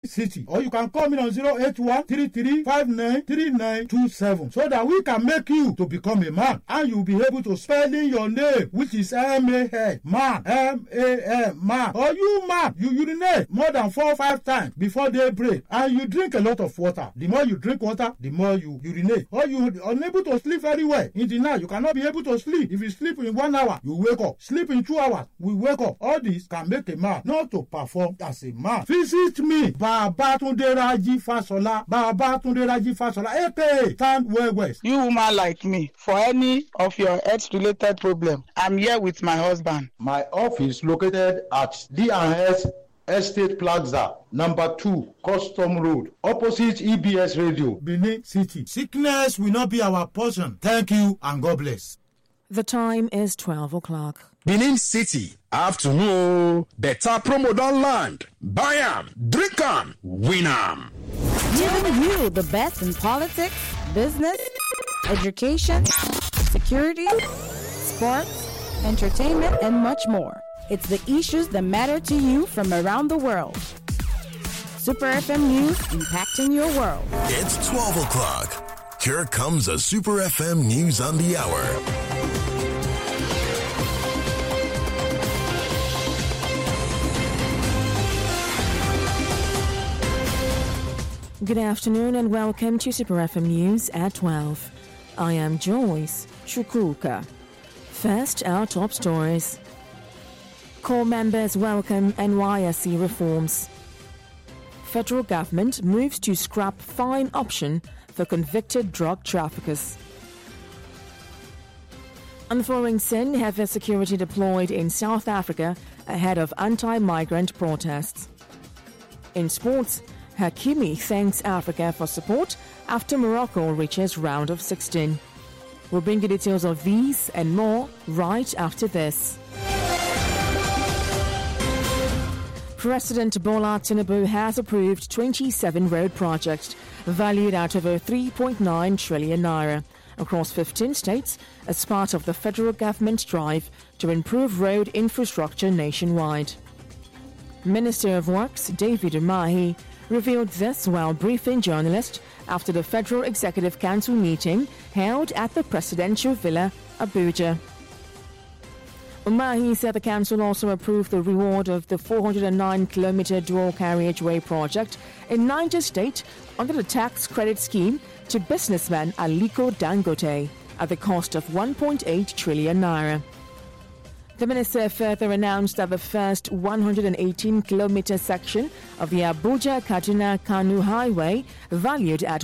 City, or you can call me on 081-3359-3927 so that we can make you to become a man, and you'll be able to spell in your name, which is M-A-N, man, M-A-N, man. Or you man, you urinate more than 4 or 5 times before daybreak, and you drink a lot of water. The more you drink water, the more you urinate. Or you are unable to sleep very well in the night. You cannot be able to sleep. If you sleep in 1 hour, you wake up. Sleep in 2 hours, we wake up. All this can make a man not to perform as a man. Visit me, Babatunde Raji Fasola, Babatunde Raji Fasola, aka Stand Well West. You woman like me, for any of your health-related problem, I'm here with my husband. My office located at D&S Estate Plaza, number 2, Custom Road, opposite EBS Radio, Benin City. Sickness will not be our portion. Thank you and God bless. The time is 12 o'clock. Benin City, afternoon. Better promo don land. Buy am, drink am, win am. Giving you the best in politics, business, education, security, sports, entertainment, and much more. It's the issues that matter to you from around the world. Super FM News, impacting your world. It's 12 o'clock. Here comes a Super FM News on the hour. Good afternoon and welcome to Super FM News at 12. I am Joyce Chukwuka. First, our top stories. Core members welcome NYSC reforms. Federal government moves to scrap fine option for convicted drug traffickers. Unfolding sin heavy security deployed in South Africa ahead of anti-migrant protests. In sports, Hakimi thanks Africa for support after Morocco reaches round of 16. We'll bring you details of these and more right after this. President Bola Tinubu has approved 27 road projects valued at over 3.9 trillion naira across 15 states as part of the federal government's drive to improve road infrastructure nationwide. Minister of Works David Umahi revealed this while briefing journalists after the Federal Executive Council meeting held at the Presidential Villa, Abuja. Umahi said the council also approved the reward of the 409-kilometer dual carriageway project in Niger State under the tax credit scheme to businessman Aliko Dangote at the cost of 1.8 trillion naira. The minister further announced that the first 118-kilometer section of the Abuja-Kaduna-Kanu highway, valued at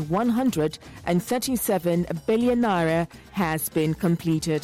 137 billion naira, has been completed.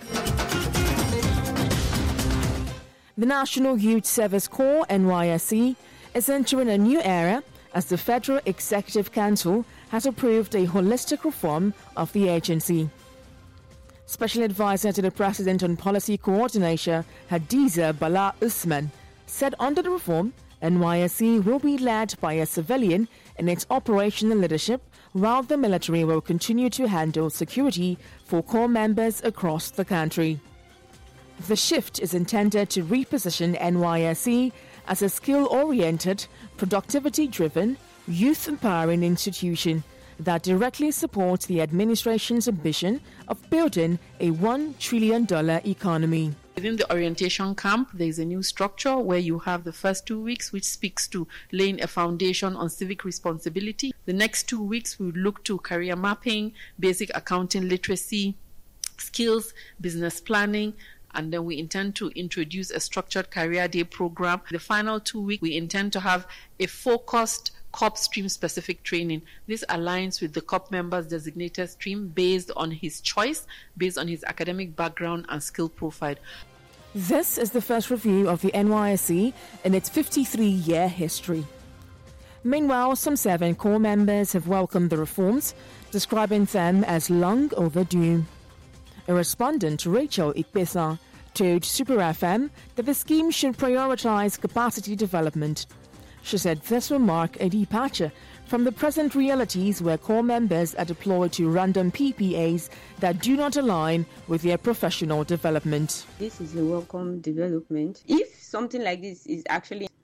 The National Youth Service Corps, NYSC, is entering a new era as the Federal Executive Council has approved a holistic reform of the agency. Special Advisor to the President on Policy Coordination, Hadiza Bala Usman, said under the reform, NYSC will be led by a civilian in its operational leadership, while the military will continue to handle security for corps members across the country. The shift is intended to reposition NYSC as a skill-oriented, productivity-driven, youth-empowering institution that directly supports the administration's ambition of building a $1 trillion economy. Within the orientation camp, there is a new structure where you have the first 2 weeks, which speaks to laying a foundation on civic responsibility. The next 2 weeks, we look to career mapping, basic accounting literacy, skills, business planning, and then we intend to introduce a structured career day program. The final 2 weeks, we intend to have a focused COP stream specific training. This aligns with the COP member's designated stream based on his choice, based on his academic background and skill profile. This is the first review of the NYSC in its 53-year history. Meanwhile, some 7 core members have welcomed the reforms, describing them as long overdue. A respondent, Rachel Ikpesa, told Super FM that the scheme should prioritize capacity development. She said this will mark a departure from the present realities where core members are deployed to random PPAs that do not align with their professional development. This is a welcome development. If something like this is actually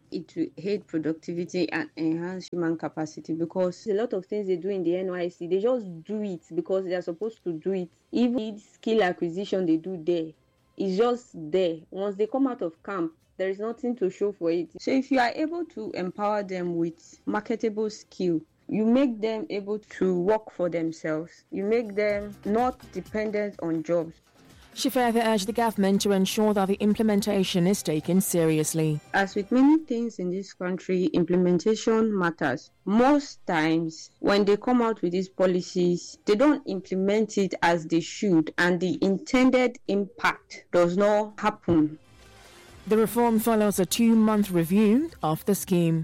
It will aid productivity and enhance human capacity, because a lot of things they do in the NYSC, they just do it because they are supposed to do it. Even skill acquisition they do there, it's just there. Once they come out of camp, there is nothing to show for it. So if you are able to empower them with marketable skill, you make them able to work for themselves. You make them not dependent on jobs. She further urged the government to ensure that the implementation is taken seriously. As with many things in this country, implementation matters. Most times, when they come out with these policies, they don't implement it as they should, and the intended impact does not happen. The reform follows a 2-month review of the scheme.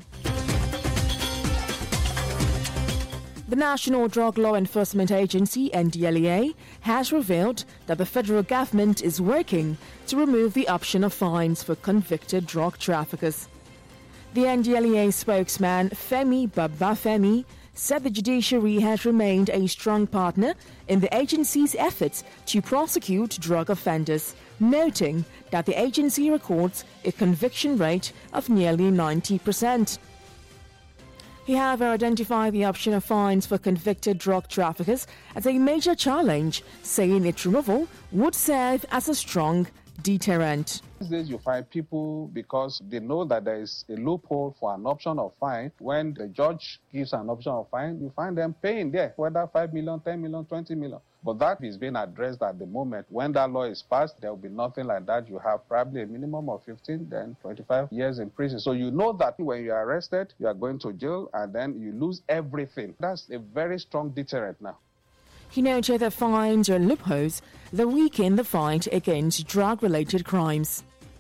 The National Drug Law Enforcement Agency, NDLEA, has revealed that the federal government is working to remove the option of fines for convicted drug traffickers. The NDLEA spokesman, Femi Babafemi, said the judiciary has remained a strong partner in the agency's efforts to prosecute drug offenders, noting that the agency records a conviction rate of nearly 90%. He, however, identified the option of fines for convicted drug traffickers as a major challenge, saying its removal would serve as a strong deterrent. These days you find people, because they know that there is a loophole for an option of fine, when the judge gives an option of fine, you find them paying there, whether 5 million, 10 million, 20 million. But that is being addressed at the moment. When that law is passed, there will be nothing like that. You have probably a minimum of 15, then 25 years in prison. So you know that when you are arrested, you are going to jail, and then you lose everything. That's a very strong deterrent now. He noted that fines or loopholes that weaken the fight against drug-related crimes.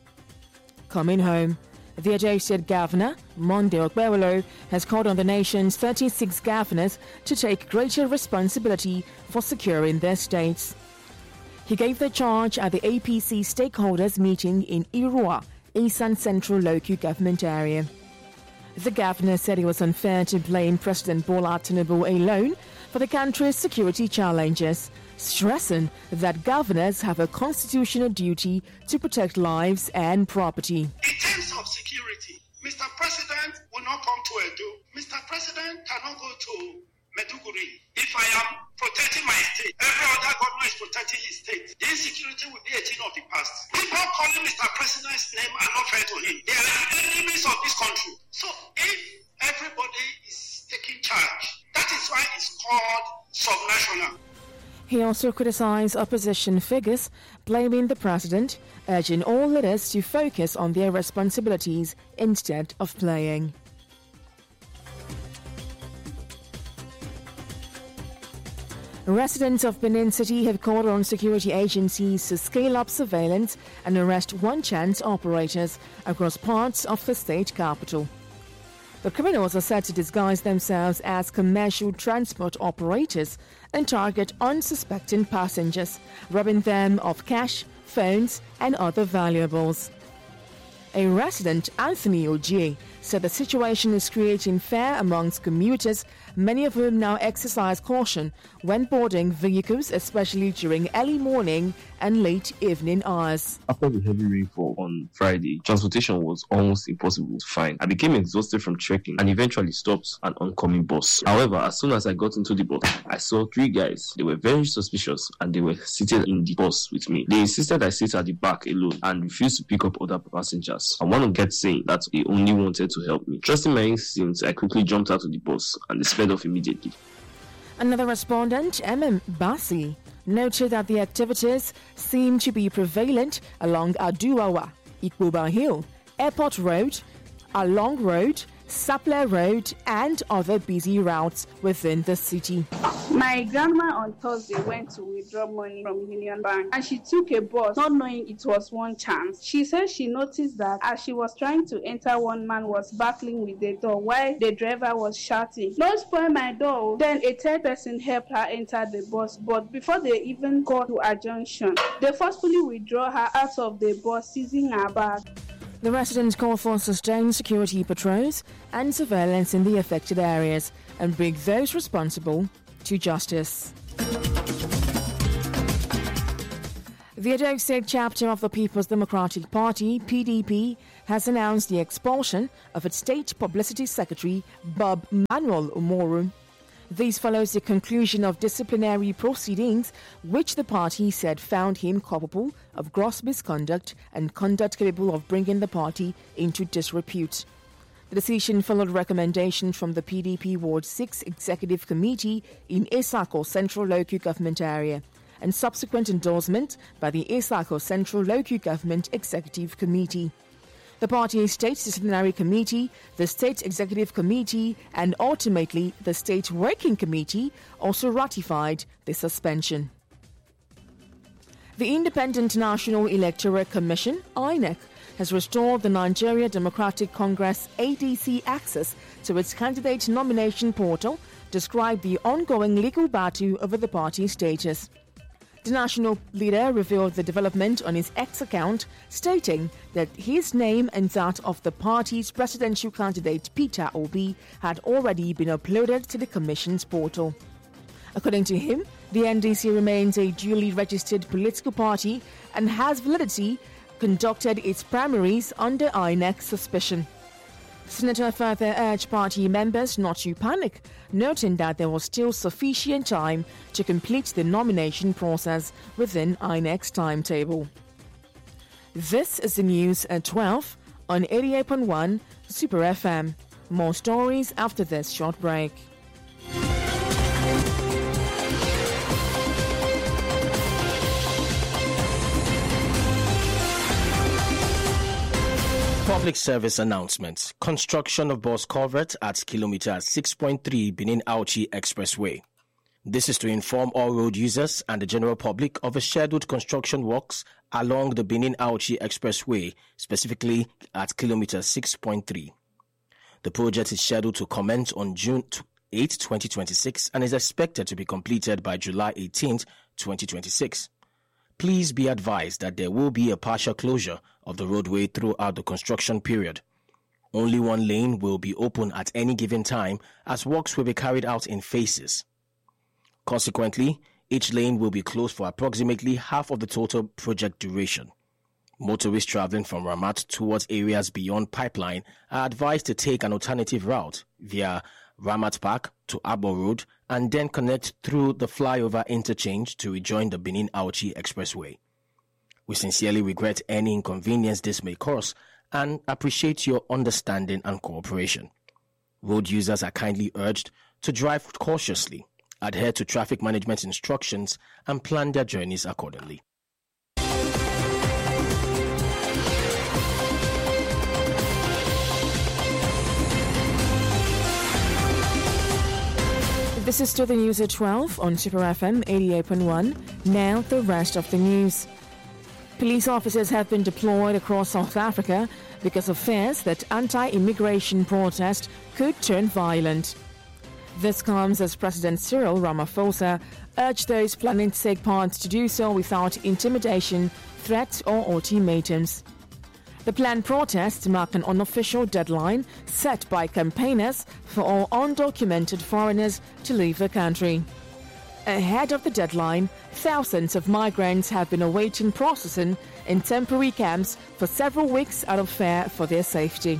Coming home, the Edo State Governor, Monday Okpewolo, has called on the nation's 36 governors to take greater responsibility for securing their states. He gave the charge at the APC stakeholders meeting in Irua, Esan Central Local Government Area. The governor said it was unfair to blame President Bola Tinubu alone for the country's security challenges, stressing that governors have a constitutional duty to protect lives and property. In terms of security, Mr. President will not come to Edo. Mr. President cannot go to Meduguri. If I am protecting my state, every other governor is protecting his state. The insecurity will be a thing of the past. People calling Mr. President's name are not fair to him. They are enemies of this country. So if everybody is taking charge, that is why it's called subnational. He also criticized opposition figures, blaming the president, urging all leaders to focus on their responsibilities instead of playing. Residents of Benin City have called on security agencies to scale up surveillance and arrest one-chance operators across parts of the state capital. The criminals are said to disguise themselves as commercial transport operators and target unsuspecting passengers, robbing them of cash, phones, and other valuables. A resident, Anthony Ojie, said the situation is creating fear amongst commuters, many of whom now exercise caution when boarding vehicles, especially during early morning and late evening hours. After the heavy rainfall on Friday, transportation was almost impossible to find. I became exhausted from trekking and eventually stopped an oncoming bus. However, as soon as I got into the bus, I saw 3 guys. They were very suspicious and they were seated in the bus with me. They insisted I sit at the back alone and refused to pick up other passengers. And one of them kept saying that they only wanted to help me. Trusting my instincts, I quickly jumped out of the bus and they sped off immediately. Another respondent, M.M. Bassi, noted that the activities seem to be prevalent along Aduawa, Ikbuba Hill, Airport Road, Along Road, Sapler Road, and other busy routes within the city. My grandma on Thursday went to withdraw money from Union Bank and she took a bus not knowing it was one chance. She said she noticed that as she was trying to enter, one man was battling with the door while the driver was shouting, "Don't spoil my door." Then a third person helped her enter the bus, but before they even got to a junction, they forcefully withdrew her out of the bus, seizing her bag. The residents call for sustained security patrols and surveillance in the affected areas and bring those responsible to justice. The Edo State chapter of the People's Democratic Party, PDP, has announced the expulsion of its State Publicity Secretary, Bob Manuel Umoru. This follows the conclusion of disciplinary proceedings, which the party said found him culpable of gross misconduct and conduct capable of bringing the party into disrepute. The decision followed recommendation from the PDP Ward 6 Executive Committee in Isako Central Local Government Area and subsequent endorsement by the Isako Central Local Government Executive Committee. The party's State Disciplinary Committee, the State Executive Committee, and ultimately the State Working Committee also ratified the suspension. The Independent National Electoral Commission, INEC, has restored the Nigeria Democratic Congress ADC access to its candidate nomination portal, described the ongoing legal battle over the party's status. The national leader revealed the development on his X account, stating that his name and that of the party's presidential candidate Peter Obi had already been uploaded to the Commission's portal. According to him, the NDC remains a duly registered political party and has validity, conducted its primaries under INEC suspicion. Senator further urged party members not to panic, noting that there was still sufficient time to complete the nomination process within INEC's timetable. This is the news at 12 on 88.1 Super FM. More stories after this short break. Public service announcements. Construction of bus culvert at kilometer 6.3 Benin-Auchi Expressway. This is to inform all road users and the general public of the scheduled construction works along the Benin-Auchi Expressway, specifically at kilometer 6.3. The project is scheduled to commence on June 8, 2026 and is expected to be completed by July 18, 2026. Please be advised that there will be a partial closure of the roadway throughout the construction period. Only one lane will be open at any given time, as works will be carried out in phases. Consequently, each lane will be closed for approximately half of the total project duration. Motorists traveling from Ramat towards areas beyond Pipeline are advised to take an alternative route via Ramat Park to Abo Road and then connect through the flyover interchange to rejoin the Benin-Auchi Expressway. We sincerely regret any inconvenience this may cause and appreciate your understanding and cooperation. Road users are kindly urged to drive cautiously, adhere to traffic management instructions, and plan their journeys accordingly. This is still the news at 12 on Super FM 88.1. Now the rest of the news. Police officers have been deployed across South Africa because of fears that anti-immigration protests could turn violent. This comes as President Cyril Ramaphosa urged those planning to take part to do so without intimidation, threats or ultimatums. The planned protests mark an unofficial deadline set by campaigners for all undocumented foreigners to leave the country. Ahead of the deadline, thousands of migrants have been awaiting processing in temporary camps for several weeks out of fear for their safety.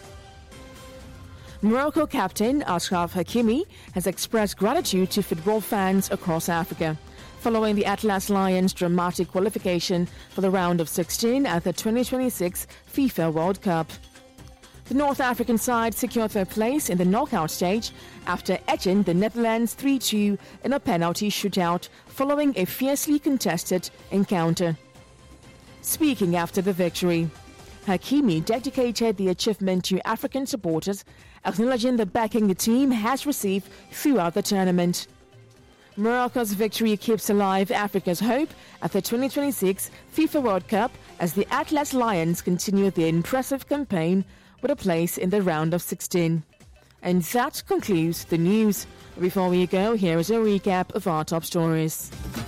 Morocco captain Achraf Hakimi has expressed gratitude to football fans across Africa following the Atlas Lions' dramatic qualification for the round of 16 at the 2026 FIFA World Cup. The North African side secured their place in the knockout stage after edging the Netherlands 3-2 in a penalty shootout following a fiercely contested encounter. Speaking after the victory, Hakimi dedicated the achievement to African supporters, acknowledging the backing the team has received throughout the tournament. Morocco's victory keeps alive Africa's hope at the 2026 FIFA World Cup as the Atlas Lions continue their impressive campaign with a place in the round of 16. And that concludes the news. Before we go, here is a recap of our top stories.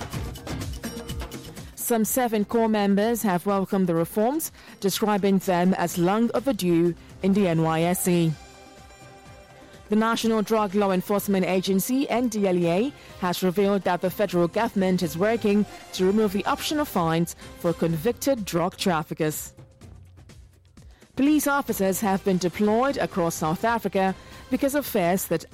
Some 7 core members have welcomed the reforms, describing them as long overdue in the NYSC. The National Drug Law Enforcement Agency, NDLEA, has revealed that the federal government is working to remove the option of fines for convicted drug traffickers. Police officers have been deployed across South Africa because of fears that